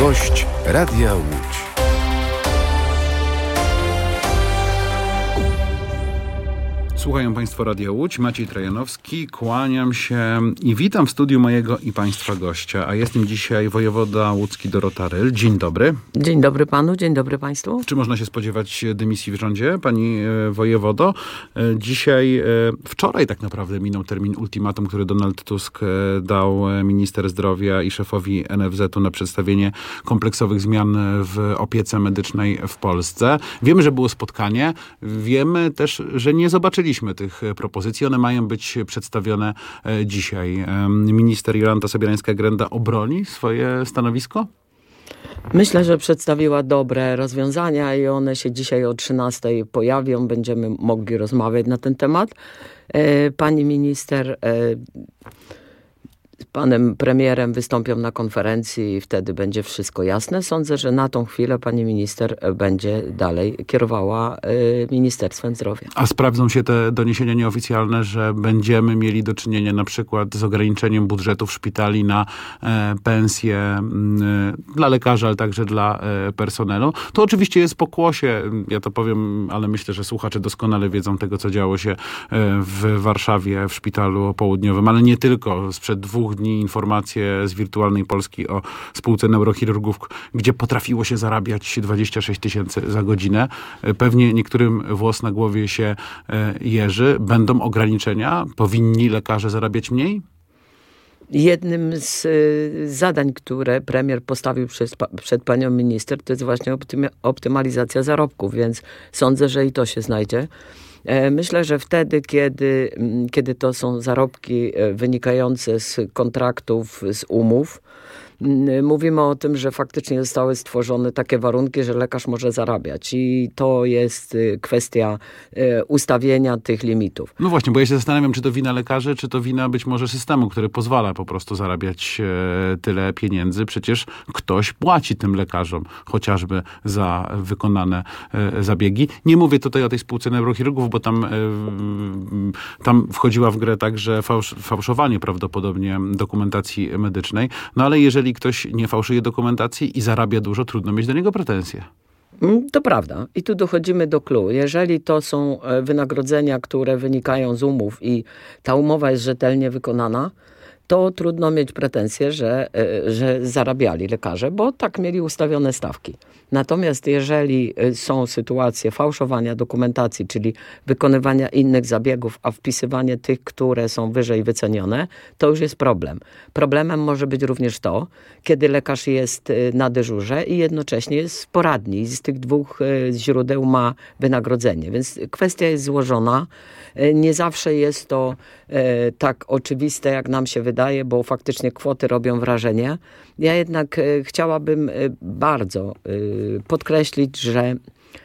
Gość Radia Łódź. Słuchają Państwo Radia Łódź, Maciej Trajanowski, kłaniam się i witam w studiu mojego i Państwa gościa. A jest nim dzisiaj wojewoda łódzki Dorota Ryl. Dzień dobry. Dzień dobry panu, dzień dobry państwu. Czy można się spodziewać dymisji w rządzie, pani wojewodo? Wczoraj tak naprawdę minął termin ultimatum, który Donald Tusk dał minister zdrowia i szefowi NFZ-u na przedstawienie kompleksowych zmian w opiece medycznej w Polsce. Wiemy, że było spotkanie. Wiemy też, że nie zobaczyliśmy tych propozycji. One mają być przedstawione dzisiaj. Minister Jolanta Sobierańska-Grenda obroni swoje stanowisko? Myślę, że przedstawiła dobre rozwiązania i one się dzisiaj o 13:00 pojawią. Będziemy mogli rozmawiać na ten temat. Pani minister z panem premierem wystąpią na konferencji i wtedy będzie wszystko jasne. Sądzę, że na tą chwilę pani minister będzie dalej kierowała Ministerstwem Zdrowia. A sprawdzą się te doniesienia nieoficjalne, że będziemy mieli do czynienia na przykład z ograniczeniem budżetów szpitali na pensje dla lekarzy, ale także dla personelu. To oczywiście jest pokłosie, ja to powiem, ale myślę, że słuchacze doskonale wiedzą tego, co działo się w Warszawie, w szpitalu południowym, ale nie tylko. Sprzed 2 dni informacje z Wirtualnej Polski o spółce neurochirurgów, gdzie potrafiło się zarabiać 26 000 za godzinę. Pewnie niektórym włos na głowie się jeży. Będą ograniczenia? Powinni lekarze zarabiać mniej? Jednym z zadań, które premier postawił przed panią minister, to jest właśnie optymalizacja zarobków, więc sądzę, że i to się znajdzie. Myślę, że wtedy, kiedy to są zarobki wynikające z kontraktów, z umów, mówimy o tym, że faktycznie zostały stworzone takie warunki, że lekarz może zarabiać i to jest kwestia ustawienia tych limitów. No właśnie, bo ja się zastanawiam, czy to wina lekarzy, czy to wina być może systemu, który pozwala po prostu zarabiać tyle pieniędzy. Przecież ktoś płaci tym lekarzom, chociażby za wykonane zabiegi. Nie mówię tutaj o tej spółce neurochirurgów, bo tam wchodziła w grę także fałszowanie prawdopodobnie dokumentacji medycznej. No ale jeżeli ktoś nie fałszuje dokumentacji i zarabia dużo, trudno mieć do niego pretensje. To prawda. I tu dochodzimy do clou. Jeżeli to są wynagrodzenia, które wynikają z umów i ta umowa jest rzetelnie wykonana, to trudno mieć pretensje, że zarabiali lekarze, bo tak mieli ustawione stawki. Natomiast jeżeli są sytuacje fałszowania dokumentacji, czyli wykonywania innych zabiegów, a wpisywanie tych, które są wyżej wycenione, to już jest problem. Problemem może być również to, kiedy lekarz jest na dyżurze i jednocześnie jest w poradni i z tych 2 źródeł ma wynagrodzenie. Więc kwestia jest złożona. Nie zawsze jest to tak oczywiste, jak nam się wydaje, bo faktycznie kwoty robią wrażenie. Ja jednak chciałabym bardzo podkreślić, że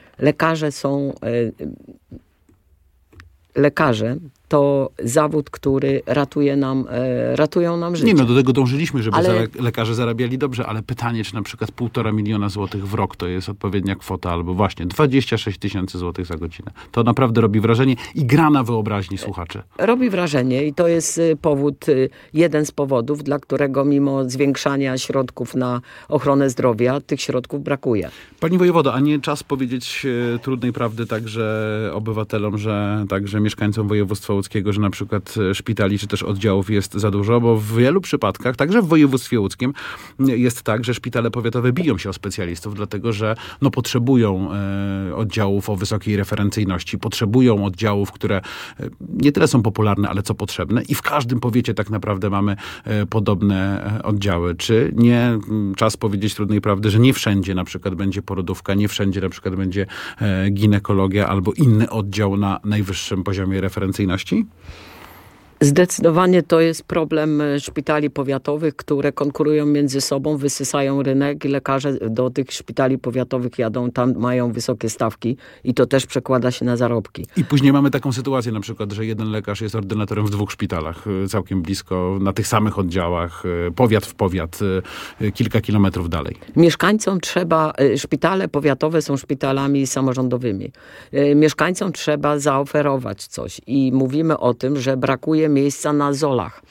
lekarze to zawód, który ratują nam życie. Nie, no do tego dążyliśmy, żeby lekarze zarabiali dobrze, ale pytanie, czy na przykład 1,5 miliona złotych w rok to jest odpowiednia kwota, albo właśnie 26 000 złotych za godzinę. To naprawdę robi wrażenie i gra na wyobraźni słuchaczy. Robi wrażenie i to jest jeden z powodów, dla którego mimo zwiększania środków na ochronę zdrowia, tych środków brakuje. Pani wojewodo, a nie czas powiedzieć trudnej prawdy także obywatelom, że także mieszkańcom województwa łódzkiego, że na przykład szpitali czy też oddziałów jest za dużo, bo w wielu przypadkach, także w województwie łódzkim jest tak, że szpitale powiatowe biją się o specjalistów, dlatego że potrzebują oddziałów o wysokiej referencyjności, potrzebują oddziałów, które nie tyle są popularne, ale co potrzebne i w każdym powiecie tak naprawdę mamy podobne oddziały. Czy nie czas powiedzieć trudnej prawdy, że nie wszędzie na przykład będzie porodówka, nie wszędzie na przykład będzie ginekologia albo inny oddział na najwyższym poziomie referencyjności? Zdecydowanie to jest problem szpitali powiatowych, które konkurują między sobą, wysysają rynek i lekarze do tych szpitali powiatowych jadą, tam mają wysokie stawki i to też przekłada się na zarobki. I później mamy taką sytuację na przykład, że jeden lekarz jest ordynatorem w 2 szpitalach, całkiem blisko, na tych samych oddziałach, powiat w powiat, kilka kilometrów dalej. Mieszkańcom trzeba, szpitale powiatowe są szpitalami samorządowymi. Mieszkańcom trzeba zaoferować coś i mówimy o tym, że brakuje miejsca na ZOL-ach.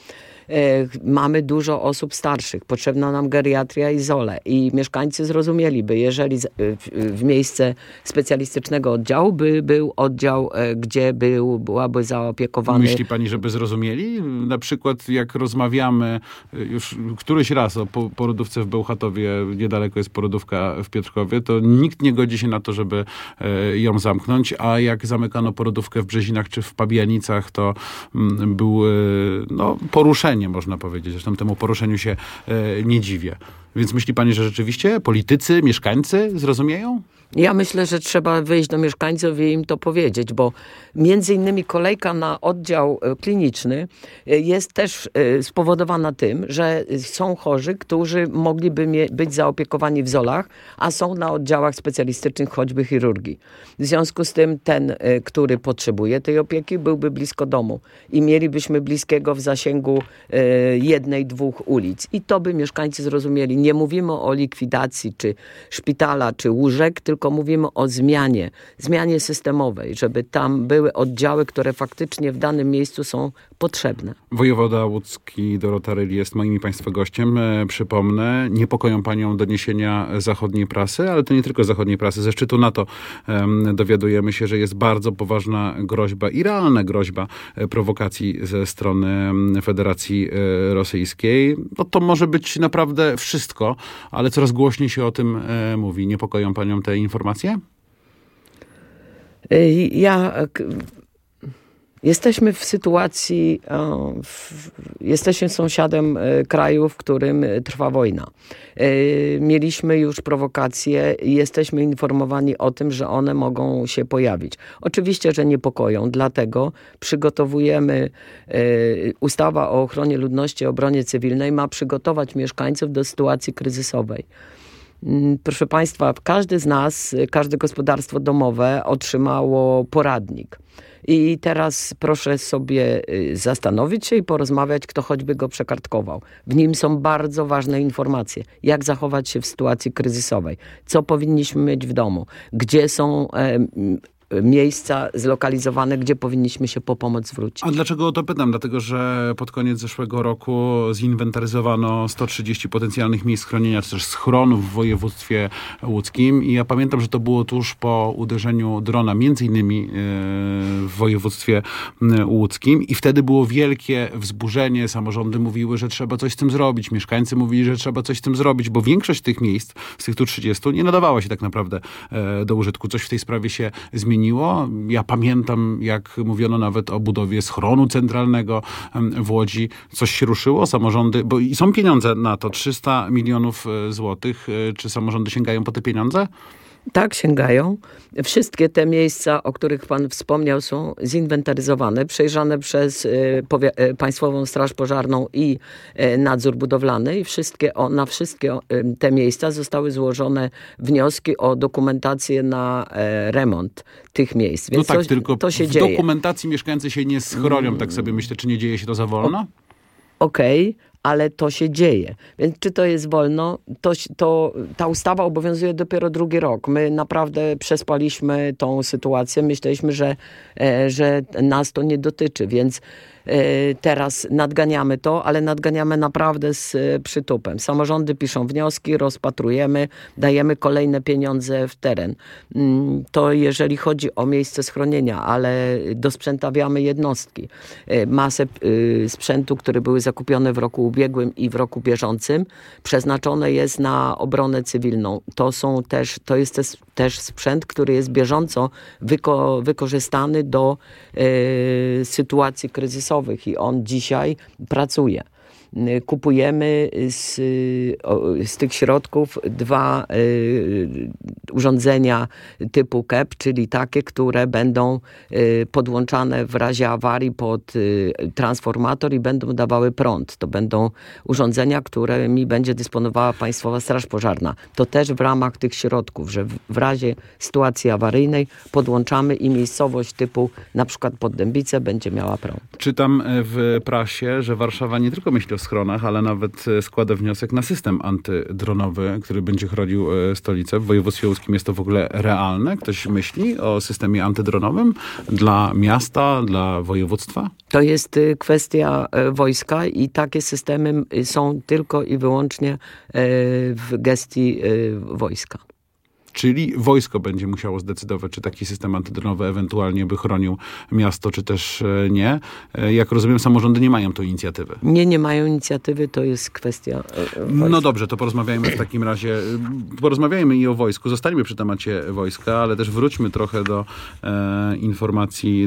Mamy dużo osób starszych, potrzebna nam geriatria i ZOLE i mieszkańcy zrozumieliby, jeżeli w miejsce specjalistycznego oddziału był oddział, gdzie byłaby zaopiekowany. Myśli pani, żeby zrozumieli? Na przykład jak rozmawiamy już któryś raz o porodówce w Bełchatowie, niedaleko jest porodówka w Piotrkowie, to nikt nie godzi się na to, żeby ją zamknąć, a jak zamykano porodówkę w Brzezinach czy w Pabianicach, to był poruszenie, można powiedzieć. Zresztą temu poruszeniu się nie dziwię. Więc myśli pani, że rzeczywiście politycy, mieszkańcy zrozumieją? Ja myślę, że trzeba wyjść do mieszkańców i im to powiedzieć, bo między innymi kolejka na oddział kliniczny jest też spowodowana tym, że są chorzy, którzy mogliby być zaopiekowani w ZOL-ach, a są na oddziałach specjalistycznych, choćby chirurgii. W związku z tym ten, który potrzebuje tej opieki, byłby blisko domu i mielibyśmy bliskiego w zasięgu 1-2 ulic. I to by mieszkańcy zrozumieli. Nie mówimy o likwidacji czy szpitala, czy łóżek, tylko mówimy o zmianie systemowej, żeby tam były oddziały, które faktycznie w danym miejscu są potrzebne. Wojewoda łódzki Dorota Ryli jest moim i państwa gościem. Przypomnę, niepokoją panią doniesienia zachodniej prasy, ale to nie tylko zachodniej prasy. Ze szczytu NATO dowiadujemy się, że jest bardzo poważna groźba i realna groźba prowokacji ze strony Federacji Rosyjskiej. No to może być naprawdę wszystko, ale coraz głośniej się o tym mówi. Niepokoją panią te informacje? Jesteśmy w sytuacji, jesteśmy sąsiadem kraju, w którym trwa wojna. Mieliśmy już prowokacje i jesteśmy informowani o tym, że one mogą się pojawić. Oczywiście, że niepokoją, dlatego przygotowujemy, ustawa o ochronie ludności i obronie cywilnej ma przygotować mieszkańców do sytuacji kryzysowej. Proszę Państwa, każdy z nas, każde gospodarstwo domowe otrzymało poradnik. I teraz proszę sobie zastanowić się i porozmawiać, kto choćby go przekartkował. W nim są bardzo ważne informacje. Jak zachować się w sytuacji kryzysowej? Co powinniśmy mieć w domu? Gdzie są miejsca zlokalizowane, gdzie powinniśmy się po pomoc zwrócić. A dlaczego o to pytam? Dlatego, że pod koniec zeszłego roku zinwentaryzowano 130 potencjalnych miejsc schronienia, czy też schronów w województwie łódzkim i ja pamiętam, że to było tuż po uderzeniu drona, między innymi w województwie łódzkim i wtedy było wielkie wzburzenie. Samorządy mówiły, że trzeba coś z tym zrobić. Mieszkańcy mówili, że trzeba coś z tym zrobić, bo większość tych miejsc, z tych tu 30, nie nadawała się tak naprawdę do użytku. Coś w tej sprawie się zmieniło. Ja pamiętam, jak mówiono nawet o budowie schronu centralnego w Łodzi. Coś się ruszyło? Samorządy, bo i są pieniądze na to, 300 milionów złotych. Czy samorządy sięgają po te pieniądze? Tak, sięgają. Wszystkie te miejsca, o których pan wspomniał, są zinwentaryzowane, przejrzane przez Państwową Straż Pożarną i nadzór budowlany i na wszystkie te miejsca zostały złożone wnioski o dokumentację na remont tych miejsc. Więc no tak, tylko to się w dzieje. dokumentacji mieszkańcy się nie schronią, tak sobie myślę, czy nie dzieje się to za wolno? Okej. Ale to się dzieje. Więc czy to jest wolno? Ta ustawa obowiązuje dopiero 2. rok. My naprawdę przespaliśmy tą sytuację. Myśleliśmy, że nas to nie dotyczy, więc teraz nadganiamy to, ale nadganiamy naprawdę z przytupem. Samorządy piszą wnioski, rozpatrujemy, dajemy kolejne pieniądze w teren. To jeżeli chodzi o miejsce schronienia, ale dosprzętawiamy jednostki. Masę sprzętu, które były zakupione w roku ubiegłym i w roku bieżącym, przeznaczone jest na obronę cywilną. To jest też sprzęt, który jest bieżąco wykorzystany do sytuacji kryzysowych i on dzisiaj pracuje. Kupujemy z tych środków 2 urządzenia typu KEP, czyli takie, które będą podłączane w razie awarii pod transformator i będą dawały prąd. To będą urządzenia, którymi będzie dysponowała Państwowa Straż Pożarna. To też w ramach tych środków, że w razie sytuacji awaryjnej podłączamy i miejscowość typu na przykład Poddębice będzie miała prąd. Czytam w prasie, że Warszawa nie tylko myśli o schronach, ale nawet składa wniosek na system antydronowy, który będzie chronił stolicę. W województwie łódzkim jest to w ogóle realne? Ktoś myśli o systemie antydronowym dla miasta, dla województwa? To jest kwestia wojska i takie systemy są tylko i wyłącznie w gestii wojska. Czyli wojsko będzie musiało zdecydować, czy taki system antydronowy ewentualnie by chronił miasto, czy też nie. Jak rozumiem, samorządy nie mają tu inicjatywy. Nie mają inicjatywy, to jest kwestia wojska. No dobrze, to porozmawiajmy w takim razie. Porozmawiajmy i o wojsku. Zostańmy przy temacie wojska, ale też wróćmy trochę do informacji,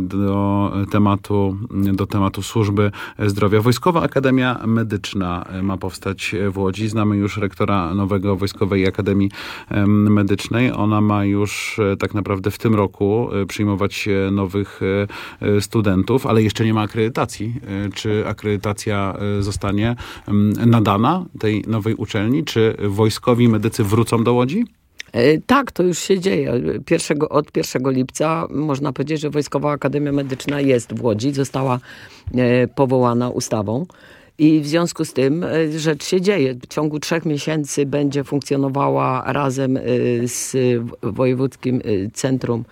do tematu służby zdrowia. Wojskowa Akademia Medyczna ma powstać w Łodzi. Znamy już rektora nowego Wojskowej Akademii Medycznej. Ona ma już tak naprawdę w tym roku przyjmować nowych studentów, ale jeszcze nie ma akredytacji. Czy akredytacja zostanie nadana tej nowej uczelni? Czy wojskowi medycy wrócą do Łodzi? Tak, to już się dzieje. Od 1 lipca można powiedzieć, że Wojskowa Akademia Medyczna jest w Łodzi. Została powołana ustawą. I w związku z tym rzecz się dzieje. W ciągu 3 miesięcy będzie funkcjonowała razem z Wojewódzkim Centrum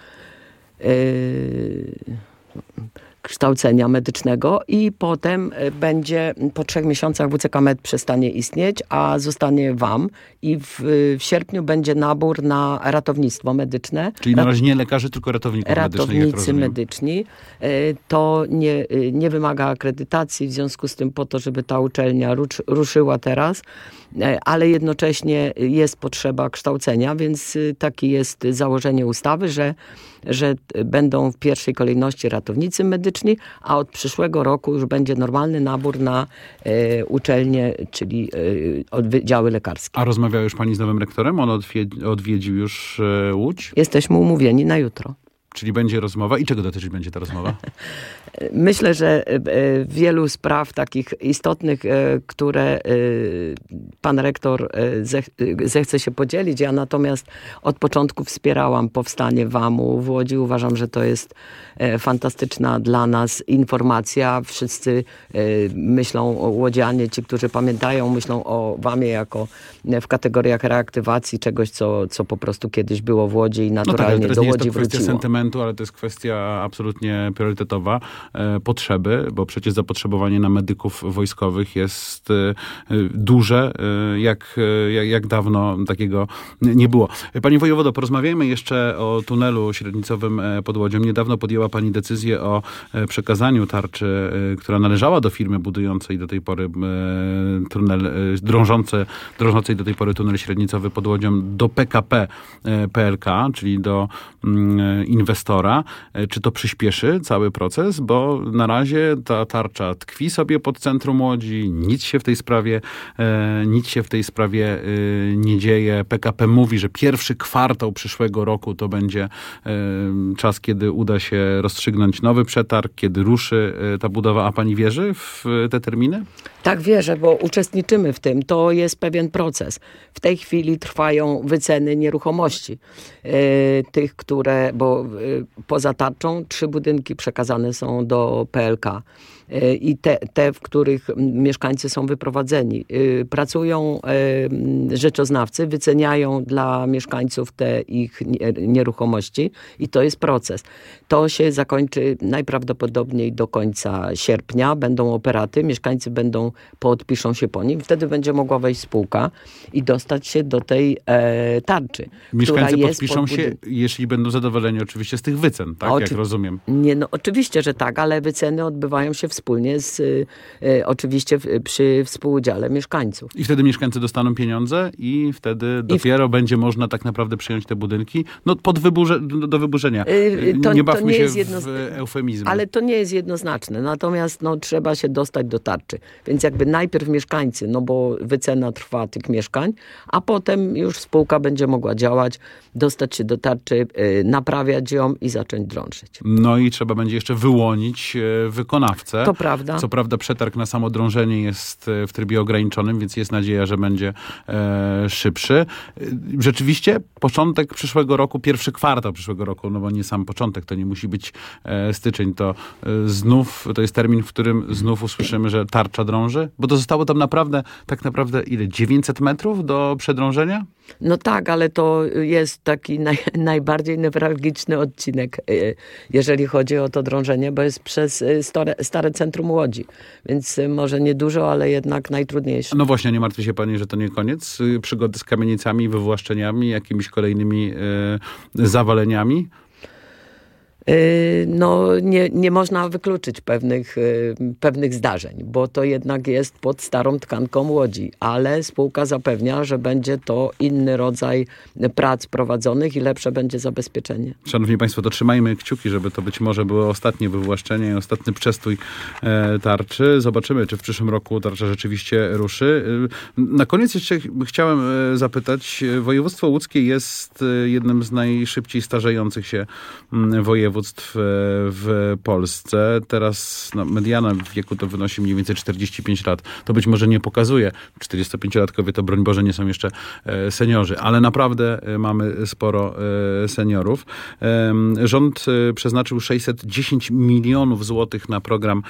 Kształcenia Medycznego i potem będzie po 3 miesiącach WCK Med przestanie istnieć, a zostanie WAM i w sierpniu będzie nabór na ratownictwo medyczne. Czyli na razie nie lekarzy, tylko ratowników medycznych, jak Ratownicy rozumiem. medyczni. To nie wymaga akredytacji, w związku z tym po to, żeby ta uczelnia ruszyła teraz, ale jednocześnie jest potrzeba kształcenia, więc takie jest założenie ustawy, że będą w pierwszej kolejności ratownicy medyczni, a od przyszłego roku już będzie normalny nabór na uczelnie, czyli oddziały lekarskie. A rozmawiała już pani z nowym rektorem? On odwiedził już Łódź? Jesteśmy umówieni na jutro. Czyli będzie rozmowa. I czego dotyczyć będzie ta rozmowa? Myślę, że wielu spraw takich istotnych, które pan rektor zechce się podzielić. Ja natomiast od początku wspierałam powstanie WAM-u w Łodzi. Uważam, że to jest fantastyczna dla nas informacja. Wszyscy myślą o łodzianie, ci, którzy pamiętają, myślą o WAM-ie jako w kategoriach reaktywacji czegoś, co po prostu kiedyś było w Łodzi i naturalnie do Łodzi wróciło. To jest kwestia sentymentu, ale to jest kwestia absolutnie priorytetowa. Potrzeby, bo przecież zapotrzebowanie na medyków wojskowych jest duże, jak dawno takiego nie było. Pani wojewodo, porozmawiajmy jeszcze o tunelu średnicowym pod Łodzią. Niedawno podjęła pani decyzję o przekazaniu tarczy, która należała do firmy budującej do tej pory tunel, drążącej do tej pory tunel średnicowy pod Łodzią do PKP PLK, czyli do inwestora. Czy to przyspieszy cały proces? Bo na razie ta tarcza tkwi sobie pod centrum Łodzi, nic się w tej sprawie nie dzieje. PKP mówi, że pierwszy kwartał przyszłego roku to będzie czas, kiedy uda się rozstrzygnąć nowy przetarg, kiedy ruszy ta budowa. A pani wierzy w te terminy? Tak, wierzę, bo uczestniczymy w tym. To jest pewien proces. W tej chwili trwają wyceny nieruchomości. Tych, bo poza tarczą 3 budynki przekazane są do PLK. I te, w których mieszkańcy są wyprowadzeni. Pracują rzeczoznawcy, wyceniają dla mieszkańców te ich nieruchomości i to jest proces. To się zakończy najprawdopodobniej do końca sierpnia. Będą operaty, mieszkańcy podpiszą się po nim. Wtedy będzie mogła wejść spółka i dostać się do tej tarczy. Mieszkańcy podpiszą się, jeśli będą zadowoleni oczywiście z tych wycen, tak? Jak rozumiem. Nie, no oczywiście, że tak, ale wyceny odbywają się wspólnie oczywiście przy współudziale mieszkańców. I wtedy mieszkańcy dostaną pieniądze i wtedy dopiero będzie można tak naprawdę przyjąć te budynki do wyburzenia. Nie bawmy się w eufemizmy. Ale to nie jest jednoznaczne. Natomiast trzeba się dostać do tarczy. Więc jakby najpierw mieszkańcy, bo wycena trwa tych mieszkań, a potem już spółka będzie mogła działać, dostać się do tarczy, naprawiać ją i zacząć drążyć. No i trzeba będzie jeszcze wyłonić wykonawcę. To prawda. Co prawda przetarg na samo drążenie jest w trybie ograniczonym, więc jest nadzieja, że będzie szybszy. Rzeczywiście początek przyszłego roku, pierwszy kwartał przyszłego roku, no bo nie sam początek, to nie musi być styczeń, to znów, to jest termin, w którym znów usłyszymy, że tarcza drąży, bo to zostało tam tak naprawdę ile? 900 metrów do przedrążenia? No tak, ale to jest taki najbardziej newralgiczny odcinek, jeżeli chodzi o to drążenie, bo jest przez stare centrum Łodzi. Więc może niedużo, ale jednak najtrudniejsze. No właśnie, nie martwi się pani, że to nie koniec przygody z kamienicami, wywłaszczeniami, jakimiś kolejnymi zawaleniami? No nie można wykluczyć pewnych zdarzeń, bo to jednak jest pod starą tkanką Łodzi, ale spółka zapewnia, że będzie to inny rodzaj prac prowadzonych i lepsze będzie zabezpieczenie. Szanowni Państwo, to trzymajmy kciuki, żeby to być może było ostatnie wywłaszczenie i ostatni przestój tarczy. Zobaczymy, czy w przyszłym roku tarcza rzeczywiście ruszy. Na koniec jeszcze chciałem zapytać, województwo łódzkie jest jednym z najszybciej starzejących się województw w Polsce. Teraz mediana wieku to wynosi mniej więcej 45 lat. To być może nie pokazuje. 45-latkowie to broń Boże nie są jeszcze seniorzy, ale naprawdę mamy sporo seniorów. Rząd przeznaczył 610 milionów złotych na program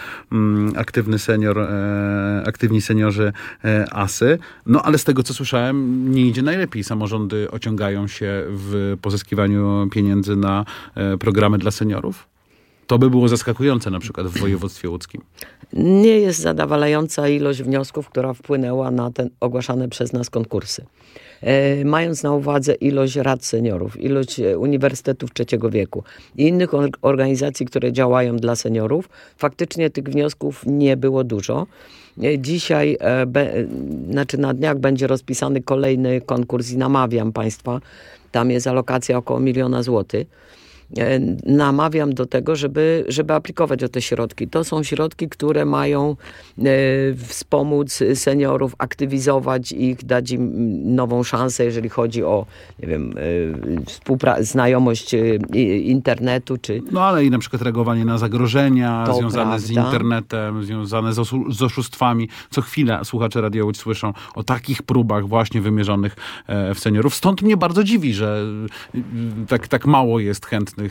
Aktywni Seniorzy ASY. No ale z tego, co słyszałem, nie idzie najlepiej. Samorządy ociągają się w pozyskiwaniu pieniędzy na programy dla seniorów? To by było zaskakujące na przykład w województwie łódzkim. Nie jest zadowalająca ilość wniosków, która wpłynęła na te ogłaszane przez nas konkursy. Mając na uwadze ilość rad seniorów, ilość uniwersytetów trzeciego wieku i innych organizacji, które działają dla seniorów, faktycznie tych wniosków nie było dużo. Dzisiaj, na dniach będzie rozpisany kolejny konkurs i namawiam Państwa, tam jest alokacja około 1 miliona złotych. Namawiam do tego, żeby aplikować o te środki. To są środki, które mają wspomóc seniorów, aktywizować ich, dać im nową szansę, jeżeli chodzi o, nie wiem, znajomość internetu, czy... No ale i na przykład reagowanie na zagrożenia To związane prawda. z internetem, związane z oszustwami. Co chwilę słuchacze Radia Łódź słyszą o takich próbach właśnie wymierzonych w seniorów. Stąd mnie bardzo dziwi, że tak mało jest chętnych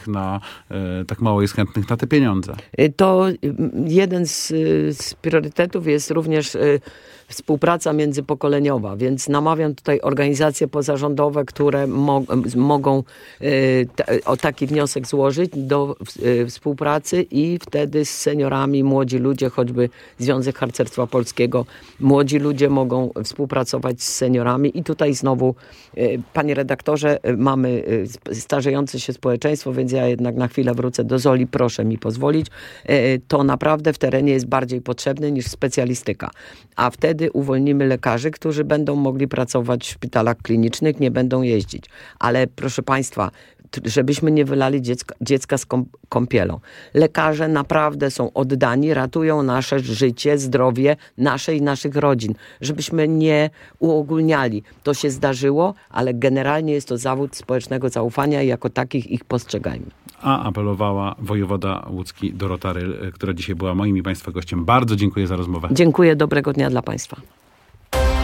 na te pieniądze. To jeden z priorytetów jest również współpraca międzypokoleniowa, więc namawiam tutaj organizacje pozarządowe, które mogą o taki wniosek złożyć do współpracy i wtedy z seniorami, młodzi ludzie, choćby Związek Harcerstwa Polskiego, młodzi ludzie mogą współpracować z seniorami i tutaj znowu, panie redaktorze, mamy starzejące się społeczeństwo, więc ja jednak na chwilę wrócę do Zoli, proszę mi pozwolić. To naprawdę w terenie jest bardziej potrzebne niż specjalistyka, a wtedy uwolnimy lekarzy, którzy będą mogli pracować w szpitalach klinicznych, nie będą jeździć. Ale proszę Państwa, żebyśmy nie wylali dziecka z kąpielą. Lekarze naprawdę są oddani, ratują nasze życie, zdrowie nasze i naszych rodzin. Żebyśmy nie uogólniali. To się zdarzyło, ale generalnie jest to zawód społecznego zaufania i jako takich ich postrzegajmy. A apelowała wojewoda łódzki Dorota Ryl, która dzisiaj była moim i Państwa gościem. Bardzo dziękuję za rozmowę. Dziękuję, dobrego dnia dla Państwa.